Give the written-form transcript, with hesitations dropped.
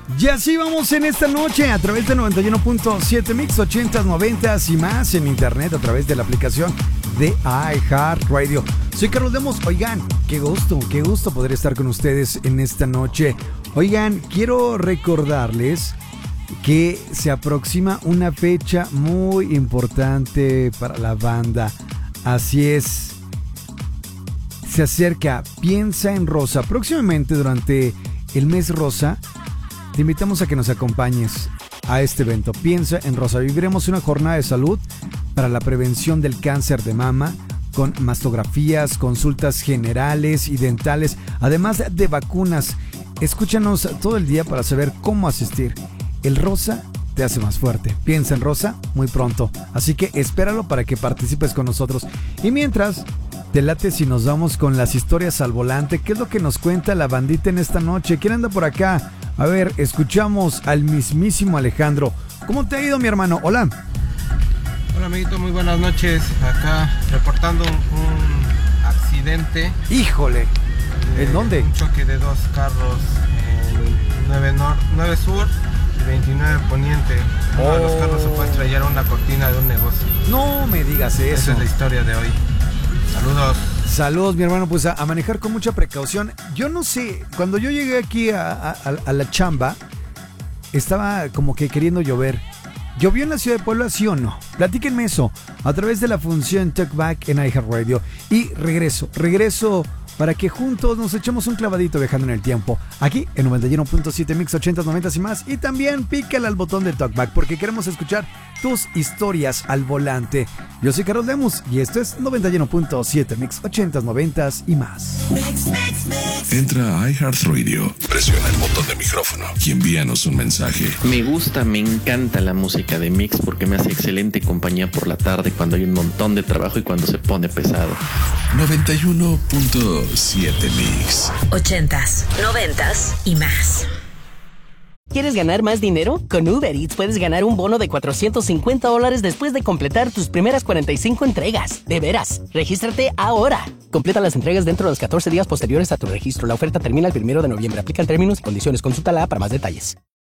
Y así vamos en esta noche a través de 91.7 Mix, 80s, 90s y más en internet a través de la aplicación de iHeartRadio. Soy Carlos Lemos. Oigan, qué gusto poder estar con ustedes en esta noche. Oigan, quiero recordarles que se aproxima una fecha muy importante para la banda. Así es, se acerca Piensa en Rosa. Próximamente durante el mes rosa te invitamos a que nos acompañes a este evento. Piensa en Rosa. Viviremos una jornada de salud para la prevención del cáncer de mama, con mastografías, consultas generales y dentales, además de vacunas. Escúchanos todo el día para saber cómo asistir. El rosa te hace más fuerte. Piensa en Rosa muy pronto. Así que espéralo para que participes con nosotros. Y mientras, te late si nos vamos con las historias al volante. ¿Qué es lo que nos cuenta la bandita en esta noche? ¿Quién anda por acá? A ver, escuchamos al mismísimo Alejandro. ¿Cómo te ha ido, mi hermano? Hola. Hola, amiguito, muy buenas noches. Acá reportando un accidente. ¡Híjole! ¿En dónde? Un choque de dos carros en 9 Sur y 29 Poniente. Uno de los carros se fue a estrellar a una cortina de un negocio. No me digas eso. Esa es la historia de hoy. Saludos. Saludos, mi hermano, pues a manejar con mucha precaución. Yo no sé, cuando yo llegué aquí a la chamba, estaba como que queriendo llover. ¿Llovió en la ciudad de Puebla, sí o no? Platíquenme eso a través de la función Talkback en iHeartRadio. Y regreso para que juntos nos echemos un clavadito viajando en el tiempo. Aquí en 91.7 Mix, 80s, 90s y más. Y también pícale al botón de Talkback porque queremos escuchar tus historias al volante. Yo soy Carlos Lemus y esto es 91.7 Mix, 80s, 90s y más. Entra a iHeartRadio, presiona el botón de micrófono y envíanos un mensaje. Me encanta la música de Mix porque me hace excelente compañía por la tarde cuando hay un montón de trabajo y cuando se pone pesado. 91.7 Mix, 80s, 90s y más. ¿Quieres ganar más dinero? Con Uber Eats puedes ganar un bono de $450 después de completar tus primeras 45 entregas. De veras, regístrate ahora. Completa las entregas dentro de los 14 días posteriores a tu registro. La oferta termina el 1 de noviembre. Aplican términos y condiciones. Consulta la app para más detalles.